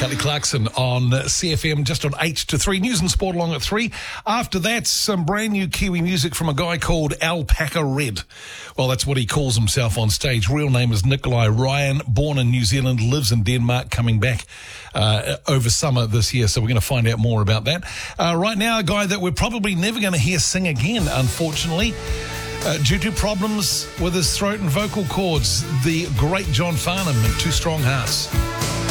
Kelly Clarkson on CFM, just on 8 to 3. News and sport along at 3. After that, some brand new Kiwi music from a guy called Alpaca Red. Well, that's what he calls himself on stage. Real name is Nikolai Ryan, born in New Zealand, lives in Denmark, coming back over summer this year. So we're going to find out more about that. Right now, a guy that we're probably never going to hear sing again, unfortunately. Due to problems with his throat and vocal cords, the great John Farnham and Two Strong Hearts.